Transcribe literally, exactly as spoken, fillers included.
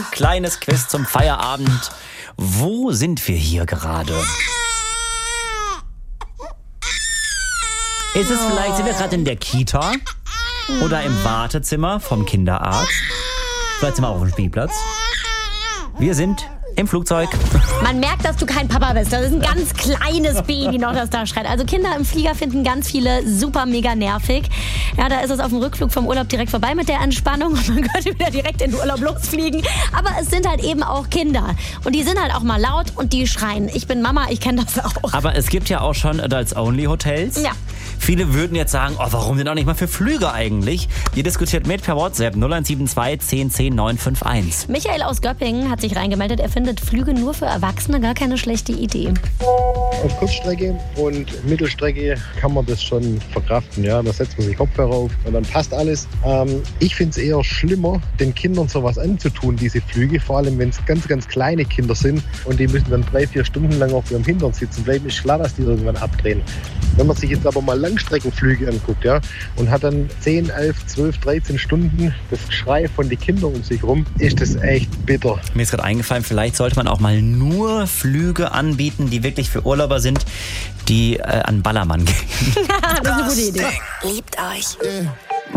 kleines Quiz zum Feierabend. Wo sind wir hier gerade? Ist es vielleicht, sind wir gerade in der Kita? Oder im Wartezimmer vom Kinderarzt? Vielleicht sind wir auch auf dem Spielplatz. Wir sind im Flugzeug. Man merkt, dass du kein Papa bist. Das ist ein ganz kleines Baby noch, das da schreit. Also Kinder im Flieger finden ganz viele super mega nervig. Ja, da ist es auf dem Rückflug vom Urlaub direkt vorbei mit der Entspannung und man könnte wieder direkt in den Urlaub losfliegen. Aber es sind halt eben auch Kinder. Und die sind halt auch mal laut und die schreien. Ich bin Mama, ich kenne das auch. Aber es gibt ja auch schon Adults-Only-Hotels. Ja. Viele würden jetzt sagen, oh, warum denn auch nicht mal für Flüge eigentlich? Ihr diskutiert mit per WhatsApp null eins sieben zwei zehn zehn neun fünf eins. Michael aus Göppingen hat sich reingemeldet. Er findet Flüge nur für Erwachsene gar keine schlechte Idee. Auf Kurzstrecke und Mittelstrecke kann man das schon verkraften. Ja? Da setzt man sich Kopfhörer auf und dann passt alles. Ähm, ich finde es eher schlimmer, den Kindern sowas anzutun, diese Flüge. Vor allem, wenn es ganz, ganz kleine Kinder sind und die müssen dann drei, vier Stunden lang auf ihrem Hintern sitzen bleiben. Ist klar, dass die irgendwann abdrehen. Wenn man sich jetzt aber mal Langstreckenflüge anguckt, ja, und hat dann zehn, elf, zwölf, dreizehn Stunden das Geschrei von den Kindern um sich rum, ist das echt bitter. Mir ist gerade eingefallen, vielleicht sollte man auch mal nur Flüge anbieten, die wirklich für Urlauber sind, die äh, an Ballermann gehen. Das ist eine gute Idee. Liebt euch.